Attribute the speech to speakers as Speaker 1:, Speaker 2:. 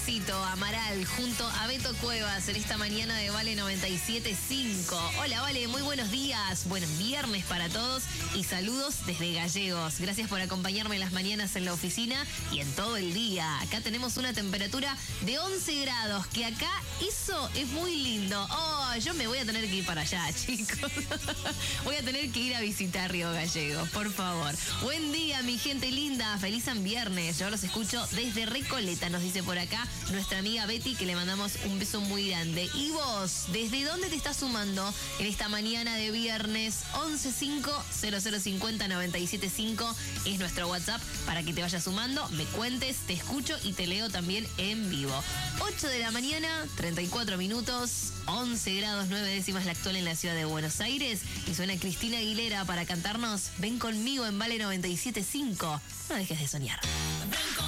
Speaker 1: Besito, Amaral, junto a Beto Cuevas en esta mañana de Vale 97.5. Hola, Vale, muy buenos días. Buen viernes para todos y saludos desde Gallegos. Gracias por acompañarme en las mañanas en la oficina y en todo el día. Acá tenemos una temperatura de 11 grados, que acá eso es muy lindo. Oh, yo me voy a tener que ir para allá, chicos. Voy a tener que ir a visitar Río Gallegos, por favor. Buen día, mi gente linda. Feliz San Viernes. Yo los escucho desde Recoleta, nos dice por acá nuestra amiga Betty, que le mandamos un beso muy grande. ¿Y vos, desde dónde te estás sumando en esta mañana de viernes? 115-0050-975 es nuestro WhatsApp para que te vayas sumando, me cuentes, te escucho y te leo también en vivo. 8 de la mañana, 34 minutos, 11 grados 9 décimas la actual en la ciudad de Buenos Aires. Y suena Cristina Aguilera para cantarnos Ven conmigo en Vale 97.5. No dejes de soñar.